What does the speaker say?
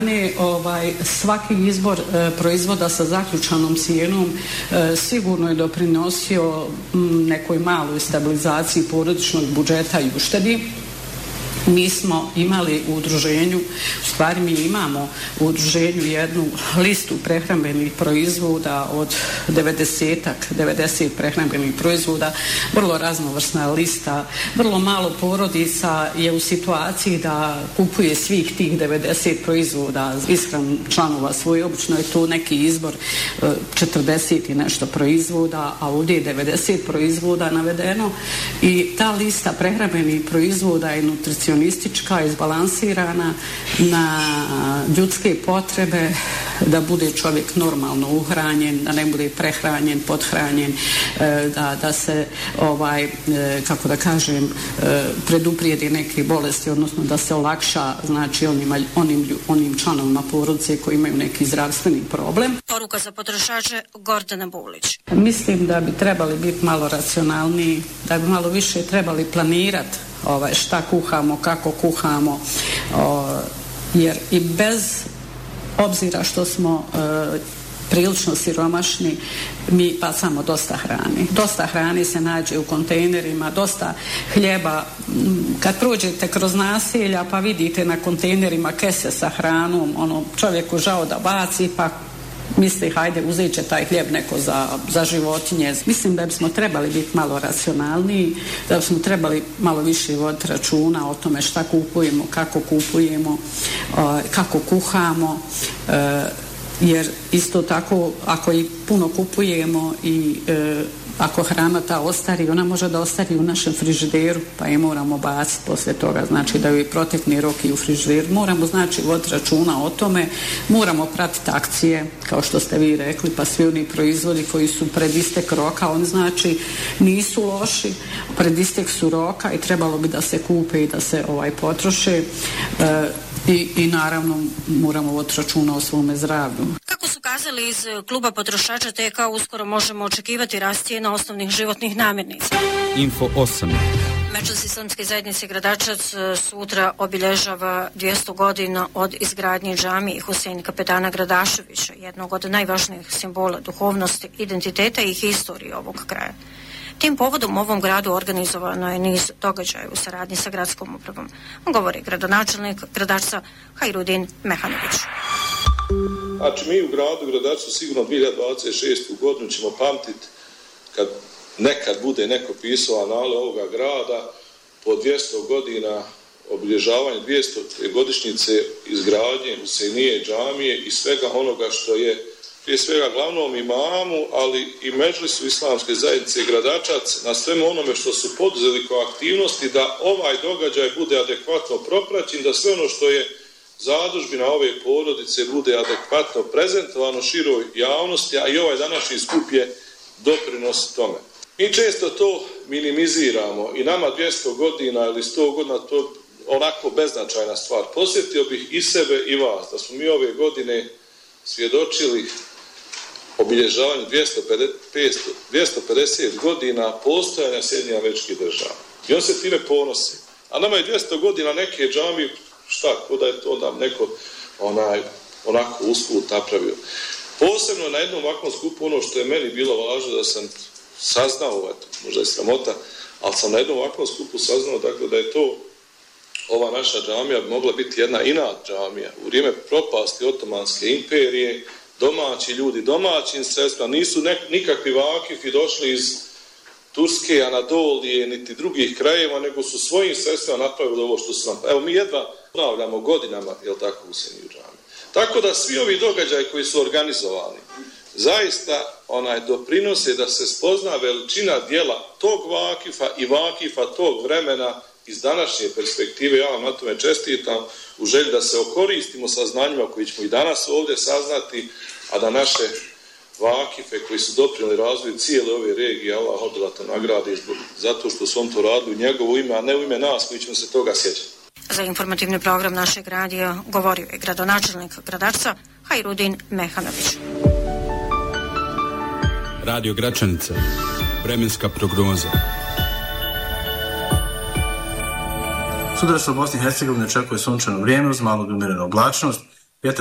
Svaki izbor proizvoda sa zaključanom cijenom sigurno je doprinosio nekoj maloj stabilizaciji porodičnog budžeta i uštedi. Mi smo imali u udruženju, u stvari mi imamo u udruženju jednu listu prehrambenih proizvoda od 90 prehrambenih proizvoda, vrlo raznovrsna lista, vrlo malo porodica je u situaciji da kupuje svih tih 90 proizvoda ishranu članova svoje, obično je to neki izbor 40 i nešto proizvoda, a ovdje je 90 proizvoda navedeno i ta lista prehrambenih proizvoda je nutricionistička, izbalansirana na ljudske potrebe, da bude čovjek normalno uhranjen, da ne bude prehranjen, pothranjen, da se kako da kažem preduprijedi neke bolesti, odnosno da se olakša znači onim članovima porodice koji imaju neki zdravstveni problem. Poruka za potrošače Gordana Bulić. Mislim da bi trebali biti malo racionalniji, da bi malo više trebali planirati šta kuhamo, kako kuhamo, jer i bez obzira što smo prilično siromašni, mi bacamo dosta hrane. Dosta hrane se nađe u kontejnerima, dosta hljeba. Kad prođete kroz naselja pa vidite na kontejnerima kese sa hranom, čovjeku žao da baci, pa misli hajde uzet će taj hljeb neko za životinje. Mislim da bismo trebali biti malo racionalniji, da bismo trebali malo više voditi računa o tome šta kupujemo, kako kuhamo, jer isto tako ako i puno kupujemo i ako hrana ta ostari, ona može da ostari u našem frižideru, pa je moramo baciti poslije toga, znači da joj protekne rok i u frižideru. Moramo znači voditi računa o tome, moramo pratiti akcije, kao što ste vi rekli, pa svi oni proizvodi koji su pred istek roka, oni znači nisu loši, pred istek su roka i trebalo bi da se kupe i da se potroše i naravno moramo voditi računa o svome zdravlju. Kako su kazali iz kluba potrošača TK, uskoro možemo očekivati rast cijena osnovnih životnih namirnica. Info 8. Međusislamske zajednice Gradačac sutra obilježava 200 godina od izgradnje džamije Husein Kapetana Gradaševića, jednog od najvažnijih simbola duhovnosti, identiteta i historije ovog kraja. Tim povodom u ovom gradu organizovano je niz događaja u saradnji sa gradskom upravom, govori gradonačelnik Gradačca Hajrudin Mehanović. Znači mi u gradu Gradačcu sigurno 2026. godinu ćemo pamtiti kad nekad bude neko pisao anale ovoga grada po 200 godina obilježavanje 200. godišnjice izgradnje Huseinije džamije i svega onoga što je prije svega glavnom imamu, ali i Medžlisu islamske zajednice Gradačac na svemu onome što su poduzeli kao aktivnosti da ovaj događaj bude adekvatno propraćen, da sve ono što je zadužbina ove porodice bude adekvatno prezentovano široj javnosti, a i ovaj današnji skup je doprinos tome. Mi često to minimiziramo i nama 200 godina ili 100 godina to onako beznačajna stvar. Posjetio bih i sebe i vas da smo mi ove godine svjedočili obilježavanju 250 godina postojanja Sjedinjenih Američkih Država. I on se time ponosi. A nama je 200 godina neke džamije, da je to da neko onako usput napravio. Posebno na jednom ovakvom skupu ono što je meni bilo važno da sam saznao, možda je sramota, ali sam na jednom ovakvom skupu saznao dakle, da je to ova naša džamija mogla biti jedna inat džamija. U vrijeme propasti Otomanske imperije, domaći ljudi, domaćim sredstvima, nisu nikakvi vakifi došli iz Turske, Anadolije, niti drugih krajeva, nego su svojim sredstvima napravili ovo što su nam. Evo mi jedva ponavljamo godinama, jel tako, Huseinu džamiju. Tako da svi ovi događaji koji su organizovani, zaista doprinose da se spozna veličina dijela tog vakifa i vakifa tog vremena iz današnje perspektive. Ja vam na tome čestitam u želji da se okoristimo sa znanjima koji ćemo i danas ovdje saznati, a da naše vakife koji su doprinijeli razvoju cijele ove regije Allah obilatan nagradi zato što su on to radili u njegovo ime, a ne u ime nas koji ćemo se toga sjećati. Za informativni program našeg radija govorio je gradonačelnik Gradačca Hajrudin Mehanović. Radio Gračanica. Vremenska prognoza. Sutra se u Bosni i Hercegovini očekuje sunčano vrijeme uz malo umjerenu oblačnost.